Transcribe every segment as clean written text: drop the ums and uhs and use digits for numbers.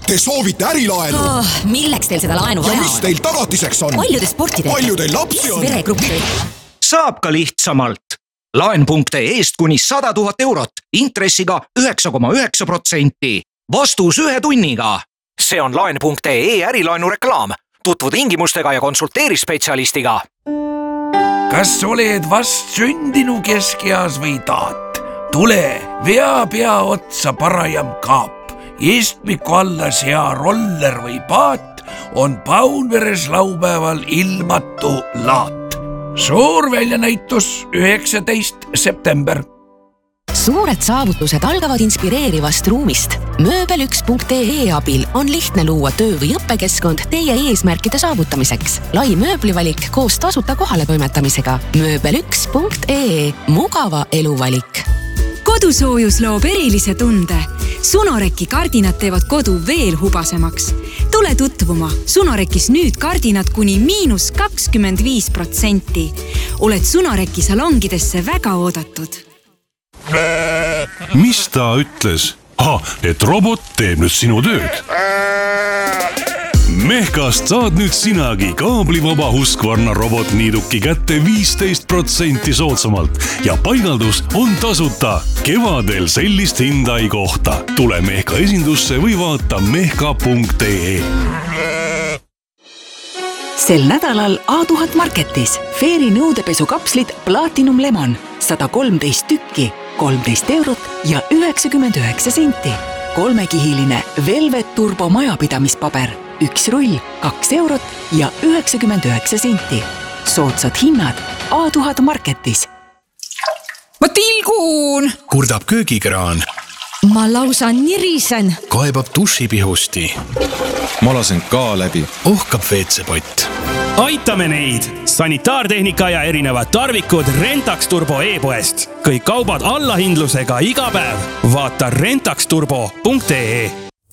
Te soovite ärilaenu? Milleks teil seda laenu vaja on? Ja mis teil tagatiseks on? Palju te sporti teete? Palju teil lapsi on? Saab ka lihtsamalt. Laen.ee-st kuni 100 000 eurot, intressiga 9,9%. Vastus 1 tunniga. See on Laen.ee ärilaenu reklaam. Tutvu tingimustega ja konsulteeri spetsialistiga. Kas oled vast sündinu keskeas või taat? Tule, vea pea otsa parajam kaap. Istmiku alla sea roller või paat on Paunveres laupäeval ilmatu laat. Suur väljanäitus 19. september. Suured saavutused algavad inspireerivast ruumist. Mööbel1.ee abil on lihtne luua töö- või õppekeskkond teie eesmärkide saavutamiseks. Lai mööblivalik koos tasuta kohale toimetamisega. Mööbel1.ee. Mugava eluvalik. Kodusoojus loob erilise tunde. Sunoreki kardinad teevad kodu veel hubasemaks. Tule tutvuma. Sunorekis nüüd kardinad kuni -25%. Oled Sunoreki salongidesse väga oodatud. Mis ta ütles? Et robot teeb nüüd sinu tööd. Mehkast saad nüüd sinagi kaablivaba Husqvarna robotniiduki kätte 15% soodsamalt ja paigaldus on tasuta. Kevadel sellist hinda ei kohta. Tule Mehka esindusse või vaata mehka.ee. Sel nädalal A1000 Marketis Fairy nõudepesukapslid Platinum Lemon 113 tükki, 13 eurot ja 99 senti. 3-kihiline Velvet Turbo majapidamispaber, 1 rull, 2 eurot ja 99 senti. Soodsad hinnad A1000 Marketis. Ma tilgun! Kurdab köögikraan. Ma lausa nirisen. Kaebab dušipihusti. Ma lasen ka läbi. Ohkab WC-pott. Aitame neid! Sanitaartehnika ja erinevad tarvikud Rentax Turbo e-poest. Kõik kaubad allahindlusega iga päev. Vaata rentaxturbo.ee.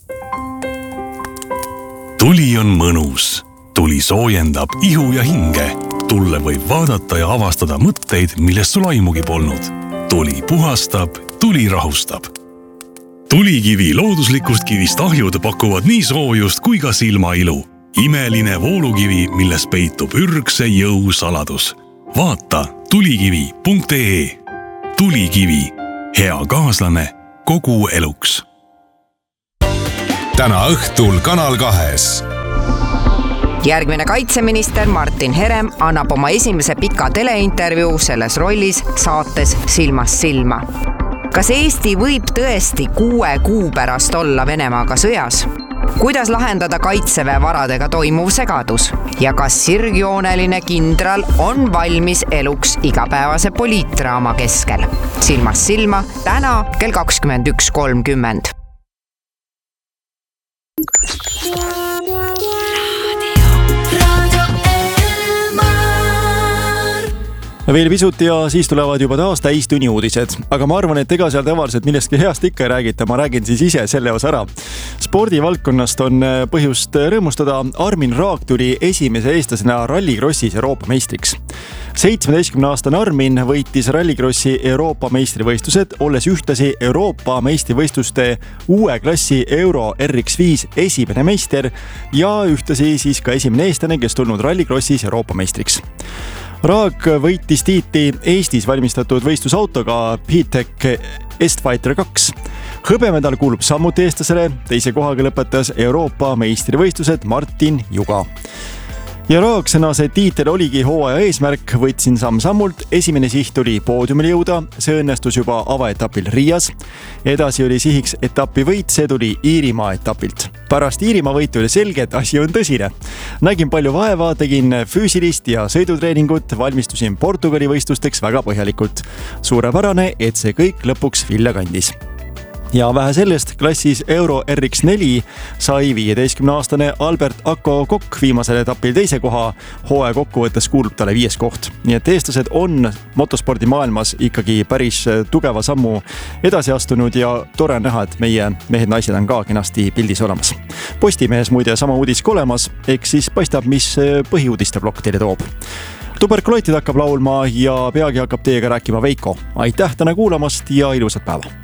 Tuli on mõnus. Tuli soojendab ihu ja hinge. Tulle võib vaadata ja avastada mõtteid, millest sul aimugi polnud. Tuli puhastab, tuli rahustab. Tulikivi looduslikust kivist ahjud pakuvad nii soojust kui ka silmailu. Imeline voolukivi, milles peitub ürgse jõu saladus. Vaata tulikivi.ee. Tulikivi. Hea kaaslane kogu eluks. Täna õhtul Kanal 2. Järgmine kaitseminister Martin Herem annab oma esimese pika teleintervjuu selles rollis saates Silmast silma. Kas Eesti võib tõesti 6 kuu pärast olla Venemaaga sõjas? Kuidas lahendada kaitseväe varadega toimuv segadus? Ja kas sirgjooneline kindral on valmis eluks igapäevase poliitdraama keskel? Silmast silma täna kell 21.30. Veel pisut ja siis tulevad juba taas täistunni uudised. Aga ma arvan, et ega seal tavaliselt millestki heast ikka ei räägita. Ma räägin siis ise selle osa ära. Spordivaldkonnast on põhjust rõõmustada. Armin Raag tuli esimese eestlasena rallikrossis Euroopa meistriks. 17-aastane Armin võitis rallikrossi Euroopa meistrivõistlused, olles ühtasi Euroopa meistrivõistluste uue klassi Euro RX5 esimene meister ja ühtasi siis ka esimene eestlane, kes tulnud rallikrossis Euroopa meistriks. Raag võitis tiiti Eestis valmistatud võistlusautoga PTEC S-Fighter 2. Hõbemedal kuulub samuti eestlasele, teise kohaga lõpetas Euroopa meistrivõistlused Martin Juga. Ja Raag sõnas, et tiitel oligi hooaja eesmärk, võtsin samm-sammult. Esimene siht oli poodiumile jõuda, see õnnestus juba avaetapil Riias. Edasi oli sihiks etapi võit, see tuli Iirimaa etapilt. Pärast Iirimaa võitu oli selge, et asi on tõsine. Nägin palju vaeva, tegin füüsilist ja sõidutreeningut, valmistusin Portugali võistlusteks väga põhjalikult. Suurepärane, et see kõik lõpuks vilja kandis. Ja vähe sellest, klassis Euro RX4 sai 15-aastane Albert Akko Kokk viimasel etapil teise koha. Hooaja kokkuvõttes kuulub talle 5. koht. Nii et eestlased on motospordi maailmas ikkagi päris tugeva sammu edasi astunud ja tore näha, et meie mehed-naised on ka kenasti pildis olemas. Postimehes muide sama uudis olemas, eks siis paistab, mis põhiuudiste blokk teile toob. Tuberkulootid hakkab laulma ja peagi hakkab teiega rääkima Veiko. Aitäh täna kuulamast ja ilusat päeva!